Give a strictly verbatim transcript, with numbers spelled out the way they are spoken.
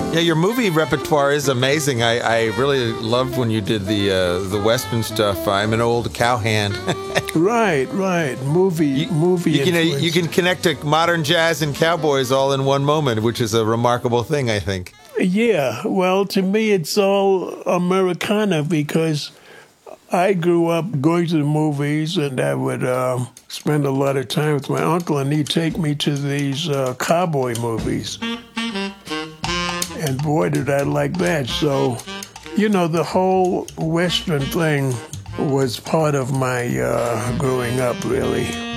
Yeah, your movie repertoire is amazing. I, I really loved when you did the uh, the Western stuff. I'm an old cowhand. Right, right. Movie, you, movie. You can uh, influence. you can connect to modern jazz and cowboys all in one moment, which is a remarkable thing, I think. Yeah, well, to me, it's all Americana because I grew up going to the movies, and I would uh, spend a lot of time with my uncle, and he'd take me to these uh, cowboy movies. And boy, did I like that. So, you know, the whole Western thing was part of my uh, growing up, really.